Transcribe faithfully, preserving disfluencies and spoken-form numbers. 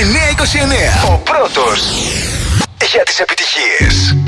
εννιακόσια είκοσι εννέα. Ο πρώτος για τις επιτυχίες.